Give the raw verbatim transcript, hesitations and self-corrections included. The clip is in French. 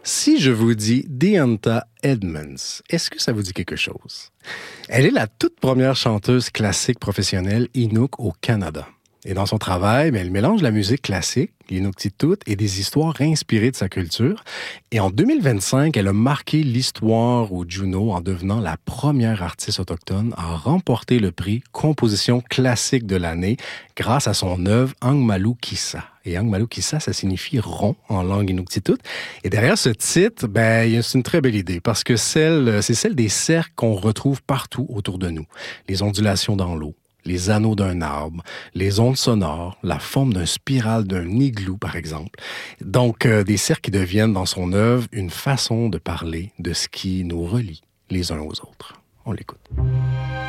Si je vous dis Diantha Edmonds, est-ce que ça vous dit quelque chose? Elle est la toute première chanteuse classique professionnelle Inuk au Canada. Et dans son travail, bien, elle mélange la musique classique, l'Inuktitut, et des histoires inspirées de sa culture. Et en deux mille vingt-cinq, elle a marqué l'histoire au Juno en devenant la première artiste autochtone à remporter le prix Composition classique de l'année grâce à son œuvre Angmalu Kisa. Et Angmalu Kisa, ça signifie rond en langue inuktitut. Et derrière ce titre, ben, c'est une très belle idée parce que celle, c'est celle des cercles qu'on retrouve partout autour de nous. Les ondulations dans l'eau, les anneaux d'un arbre, les ondes sonores, la forme d'un spirale d'un igloo, par exemple. Donc, euh, des cercles qui deviennent dans son œuvre une façon de parler de ce qui nous relie les uns aux autres. On l'écoute.